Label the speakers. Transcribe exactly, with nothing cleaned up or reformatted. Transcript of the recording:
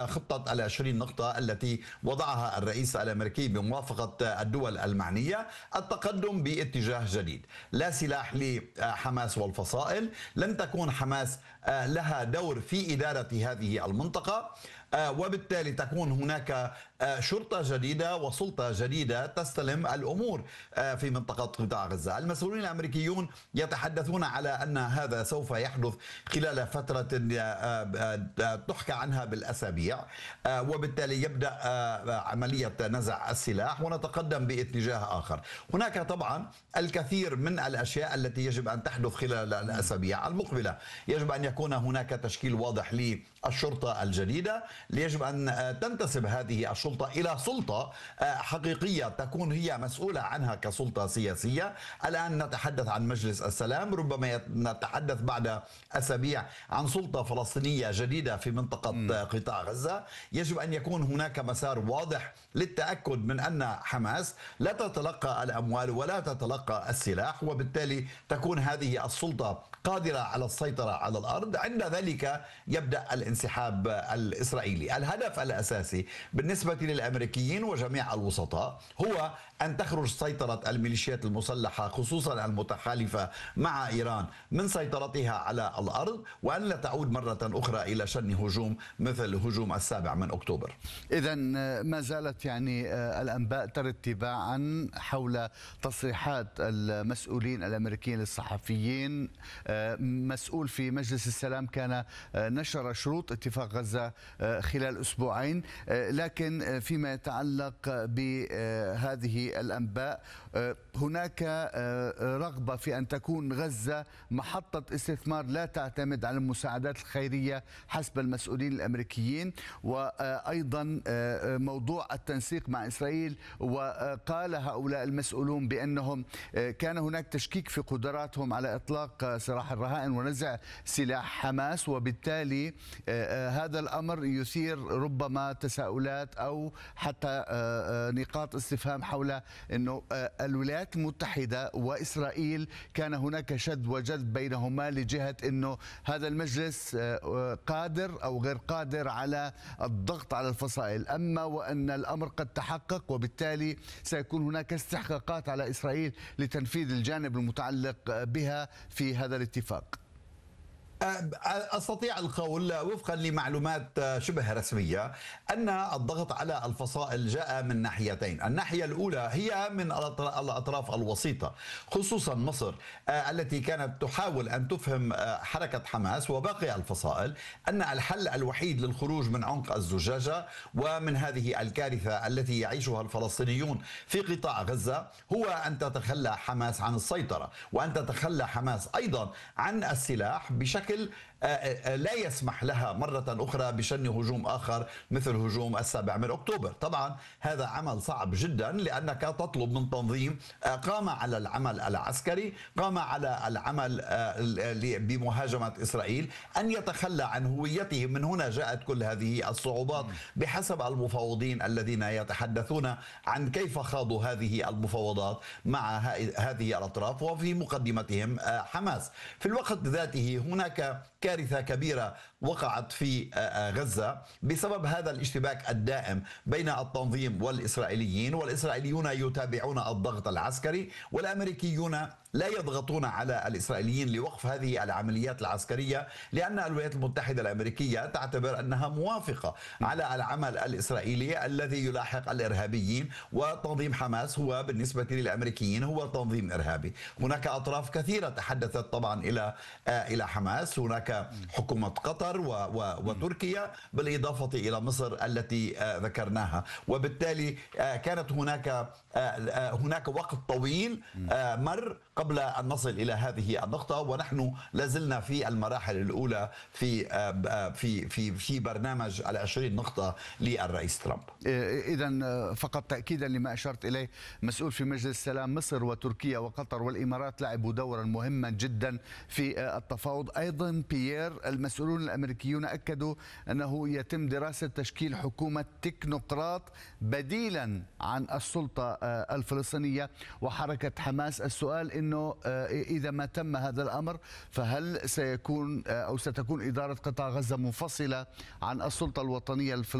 Speaker 1: خطة العشرين نقطة التي وضعها الرئيس الأمريكي بموافقة الدول المعنية، التقدم باتجاه جديد. لا سلاح لحماس والفصائل، لن تكون حماس لها دور في إدارة هذه المنطقة، وبالتالي تكون هناك شرطة جديدة وسلطة جديدة تستلم الأمور في منطقة قطاع غزة. المسؤولين الأمريكيون يتحدثون على أن هذا سوف يحدث خلال فترة تحكى عنها بالأسابيع، وبالتالي يبدأ عملية نزع السلاح ونتقدم باتجاه آخر. هناك طبعا الكثير من الأشياء التي يجب أن تحدث خلال الأسابيع المقبلة. يجب أن يكون هناك تشكيل واضح للشرطة الجديدة، يجب أن تنتسب هذه السلطة إلى سلطة حقيقية تكون هي مسؤولة عنها كسلطة سياسية. الآن نتحدث عن مجلس السلام، ربما نتحدث بعد أسابيع عن سلطة فلسطينية جديدة في منطقة م. قطاع غزة. يجب أن يكون هناك مسار واضح للتأكد من أن حماس لا تتلقى الأموال ولا تتلقى السلاح، وبالتالي تكون هذه السلطة قادرة على السيطرة على الأرض. عند ذلك يبدأ الانسحاب الإسرائيلي. الهدف الأساسي بالنسبة للأمريكيين وجميع الوسطاء هو أن تخرج سيطرة الميليشيات المسلحة خصوصا المتحالفة مع إيران من سيطرتها على الأرض، وأن لا تعود مرة أخرى إلى شن هجوم مثل هجوم السابع من أكتوبر.
Speaker 2: إذا ما زالت يعني الأنباء ترى تباعا حول تصريحات المسؤولين الأمريكيين للصحفيين. مسؤول في مجلس السلام كان نشر شروط اتفاق غزة خلال أسبوعين، لكن فيما يتعلق بهذه الأنباء هناك رغبة في أن تكون غزة محطة استثمار لا تعتمد على المساعدات الخيرية حسب المسؤولين الأمريكيين، وأيضا موضوع التنسيق مع إسرائيل. وقال هؤلاء المسؤولون بأنهم كان هناك تشكيك في قدراتهم على إطلاق سراح الرهائن ونزع سلاح حماس، وبالتالي هذا الأمر يثير ربما تساؤلات أو حتى نقاط استفهام حول أنه الولايات المتحدة وإسرائيل كان هناك شد وجذب بينهما لجهة أنه هذا المجلس قادر أو غير قادر على الضغط على الفصائل، أما وأن الأمر قد تحقق وبالتالي سيكون هناك استحقاقات على إسرائيل لتنفيذ الجانب المتعلق بها في هذا الاتفاق.
Speaker 1: أستطيع القول وفقا لمعلومات شبه رسمية أن الضغط على الفصائل جاء من ناحيتين. الناحية الأولى هي من الأطراف الوسيطة، خصوصا مصر التي كانت تحاول أن تفهم حركة حماس وباقي الفصائل أن الحل الوحيد للخروج من عنق الزجاجة ومن هذه الكارثة التي يعيشها الفلسطينيون في قطاع غزة هو أن تتخلى حماس عن السيطرة، وأن تتخلى حماس أيضا عن السلاح بشكل لا يسمح لها مرة أخرى بشن هجوم آخر مثل هجوم السابع من أكتوبر. طبعا هذا عمل صعب جدا، لأنك تطلب من تنظيم قام على العمل العسكري، قام على العمل بمهاجمة إسرائيل، أن يتخلى عن هويته. من هنا جاءت كل هذه الصعوبات بحسب المفاوضين الذين يتحدثون عن كيف خاضوا هذه المفاوضات مع هذه الأطراف وفي مقدمتهم حماس. في الوقت ذاته هناك كارثة كبيرة وقعت في غزة بسبب هذا الاشتباك الدائم بين التنظيم والإسرائيليين، والإسرائيليون يتابعون الضغط العسكري، والأمريكيون لا يضغطون على الإسرائيليين لوقف هذه العمليات العسكرية، لأن الولايات المتحدة الأمريكية تعتبر أنها موافقة على العمل الإسرائيلي الذي يلاحق الإرهابيين، وتنظيم حماس هو بالنسبة للأمريكيين هو تنظيم إرهابي. هناك أطراف كثيرة تحدثت طبعا إلى إلى حماس، هناك حكومة قطر و و وتركيا بالإضافة إلى مصر التي ذكرناها، وبالتالي كانت هناك هناك وقت طويل مر قبل أن نصل إلى هذه النقطة، ونحن لازلنا في المراحل الأولى في في في في برنامج العشرين نقطة للرئيس ترامب.
Speaker 2: إذا فقط تأكيدا لما أشرت إليه، مسؤول في مجلس السلام، مصر وتركيا وقطر والإمارات لعبوا دورا مهما جدا في التفاوض. أيضا بيير، المسؤولون الأمريكيون أكدوا أنه يتم دراسة تشكيل حكومة تكنوقراط بديلا عن السلطة الفلسطينية وحركة حماس. السؤال أنه إذا ما تم هذا الأمر فهل سيكون أو ستكون إدارة قطاع غزة منفصلة عن السلطة الوطنية الفلسطينية